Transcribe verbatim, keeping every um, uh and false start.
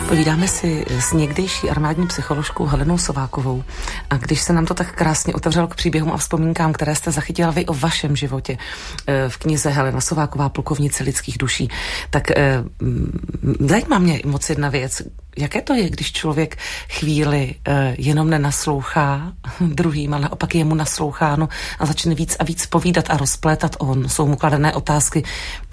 Povídáme si s někdejší armádní psycholožkou Helenou Sovákovou a když se nám to tak krásně otevřelo k příběhům a vzpomínkám, které jste zachytila vy o vašem životě v knize Helena Sováková, Plukovnice lidských duší, tak zajímá mě moc jedna věc. Jaké to je, když člověk chvíli jenom nenaslouchá druhým, ale naopak je mu nasloucháno a začne víc a víc povídat a rozplétat on. Jsou mu kladené otázky.